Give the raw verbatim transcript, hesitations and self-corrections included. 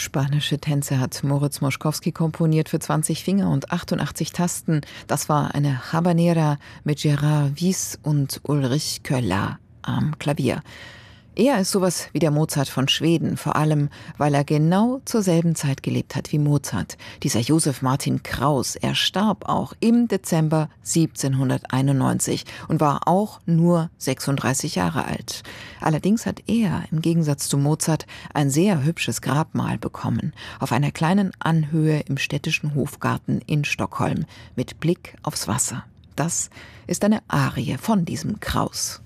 Spanische Tänze hat Moritz Moszkowski komponiert für zwanzig Finger und achtundachtzig Tasten. Das war eine Habanera mit Gérard Wyss und Ulrich Köhler am Klavier. Er ist sowas wie der Mozart von Schweden, vor allem, weil er genau zur selben Zeit gelebt hat wie Mozart. Dieser Josef Martin Kraus, er starb auch im Dezember siebzehnhunderteinundneunzig und war auch nur sechsunddreißig Jahre alt. Allerdings hat er, im Gegensatz zu Mozart, ein sehr hübsches Grabmal bekommen, auf einer kleinen Anhöhe im städtischen Hofgarten in Stockholm, mit Blick aufs Wasser. Das ist eine Arie von diesem Kraus.